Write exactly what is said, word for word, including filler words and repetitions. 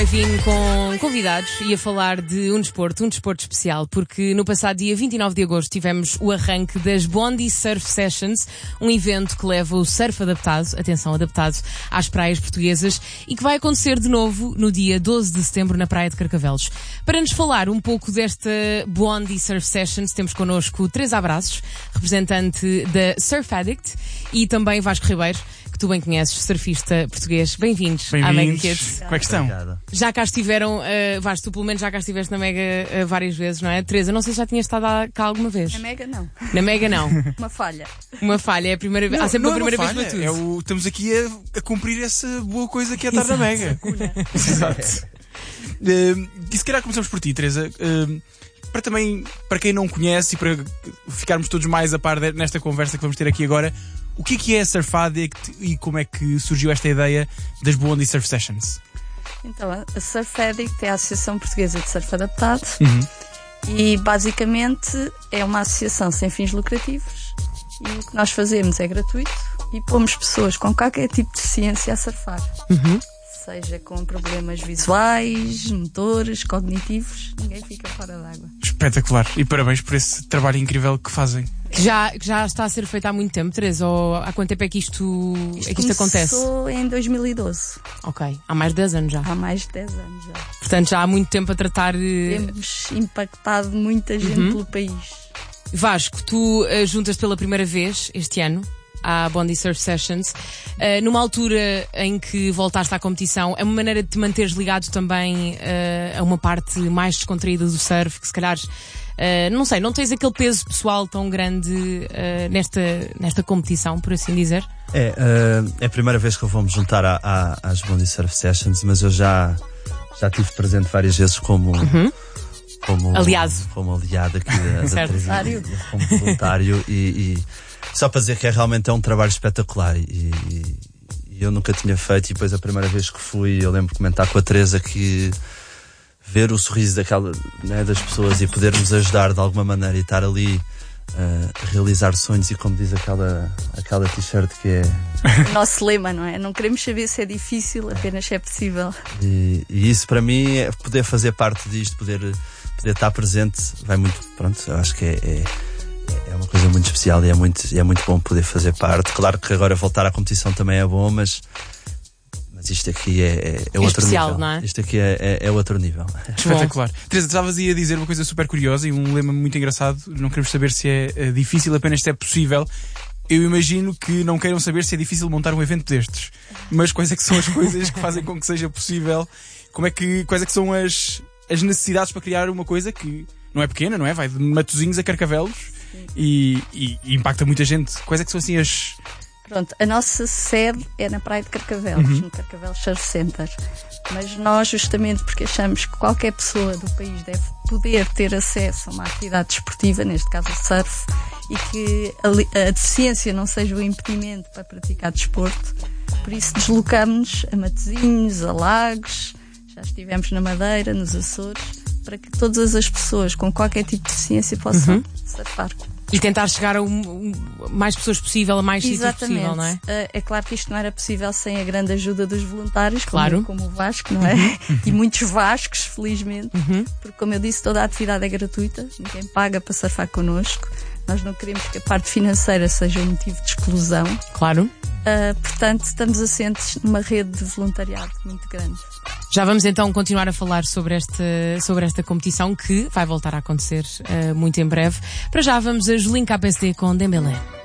Vim com convidados e a falar de um desporto, um desporto especial, porque no passado dia vinte e nove de agosto tivemos o arranque das Bondi Surf Sessions, um evento que leva o surf adaptado, atenção, adaptado às praias portuguesas, e que vai acontecer de novo no dia doze de setembro na Praia de Carcavelos. Para nos falar um pouco desta Bondi Surf Sessions, temos connosco Teresa Abraços, representante da Surf Addict, e também Vasco Ribeiro, que tu bem conheces, surfista português. Bem-vindos, Bem-vindos. à Mega Kids. Como é que estão? Obrigado. Já cá estiveram, uh, Vasco, tu pelo menos já cá estiveste na Mega uh, várias vezes, não é? Teresa, não sei se já tinhas estado cá alguma vez. Na Mega não. Na Mega não. Uma falha. Uma falha, é a primeira vez. Há sempre não a primeira é uma vez falha, para tudo. é o, estamos aqui a, a cumprir essa boa coisa que é estar na Mega. Exato. Uh, e se calhar começamos por ti, Teresa. Uh, para também, para quem não conhece e para ficarmos todos mais a par de, nesta conversa que vamos ter aqui agora, o que é que é a Surf Addict e como é que surgiu esta ideia das Bondi Surf Sessions? Então, a Surf Addict é a Associação Portuguesa de Surf Adaptado Uhum. e basicamente é uma associação sem fins lucrativos e o que nós fazemos é gratuito e pomos pessoas com qualquer tipo de deficiência a surfar. Uhum. Seja com problemas visuais, motores, cognitivos, ninguém fica fora d'água. Espetacular. E parabéns por esse trabalho incrível que fazem. Que já, que já está a ser feito há muito tempo, Teresa? Ou há quanto tempo é que isto, é que isto acontece? Começou em dois mil e doze. Ok, há mais de dez anos já. Há mais de dez anos já. Portanto, já há muito tempo a tratar. eh, Temos impactado muita gente Uhum. pelo país. Vasco, tu uh, juntas pela primeira vez este ano à Bondi Surf Sessions, uh, numa altura em que voltaste à competição. É uma maneira de te manteres ligado também uh, a uma parte mais descontraída do surf, que se calhar, uh, não sei, não tens aquele peso pessoal tão grande uh, nesta, nesta competição, por assim dizer? É, uh, é a primeira vez que eu vou me juntar à, à, às Bondi Surf Sessions, mas eu já, já estive presente várias vezes como, Uhum. como Aliado. como aliado aqui da, da Certo. Teresa, como voluntário e, e só para dizer que é realmente é um trabalho espetacular e, e, e eu nunca tinha feito e depois a primeira vez que fui eu lembro de comentar com a Teresa que ver o sorriso daquela, né, das pessoas e poder nos ajudar de alguma maneira e estar ali uh, a realizar sonhos e como diz aquela, aquela t-shirt que é O nosso lema, não é? Não queremos saber se é difícil, apenas se é possível. e, e isso para mim é poder fazer parte disto, poder, poder estar presente vai muito, pronto, eu acho que é, é É uma coisa muito especial e é muito, é muito bom poder fazer parte. Claro que agora voltar à competição também é bom, mas, mas isto aqui é, é, é outro especial, nível. não é? Isto aqui é, é, é outro nível. Espetacular. Teresa, estavas aí a dizer uma coisa super curiosa e um lema muito engraçado. Não queremos saber se é eh, difícil, apenas se é possível. Eu imagino que não queiram saber se é difícil montar um evento destes. Mas quais é que são as coisas que fazem com que seja possível? Como é que, quais é que são as, as necessidades para criar uma coisa que não é pequena, não é? Vai de Matosinhos a Carcavelos e, e, e impacta muita gente. Quais é que são assim as... Pronto, a nossa sede é na Praia de Carcavelos, Uhum. no Carcavelos Surf Center. Mas nós, justamente porque achamos que qualquer pessoa do país deve poder ter acesso a uma atividade desportiva, neste caso o surf, e que a, li- a deficiência não seja o impedimento para praticar desporto, por isso deslocamos a Matosinhos, a Lagos, já estivemos na Madeira, nos Açores, para que todas as pessoas com qualquer tipo de deficiência possam Uhum. surfar. E tentar chegar a um, um, mais pessoas possível, a mais sítios Exatamente. possível, não é? Uh, é claro que isto não era possível sem a grande ajuda dos voluntários, Claro. como, como o Vasco, não é? E muitos Vascos, felizmente, Uhum. porque, como eu disse, toda a atividade é gratuita, ninguém paga para surfar connosco. Nós não queremos que a parte financeira seja um motivo de exclusão. Claro. Uh, portanto, estamos assentes numa rede de voluntariado muito grande. Já vamos então continuar a falar sobre esta, sobre esta competição que vai voltar a acontecer uh, muito em breve. Para já vamos a Julinho K P S D com Dembélé.